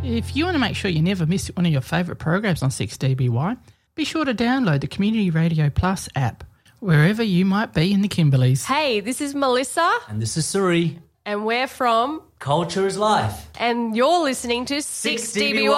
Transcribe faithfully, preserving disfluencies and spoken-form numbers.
If you want to make sure you never miss one of your favourite programs on six D B Y, be sure to download the Community Radio Plus app, wherever you might be in the Kimberleys. Hey, this is Melissa. And this is Suri. And we're from Culture is Life. And you're listening to six D B Y.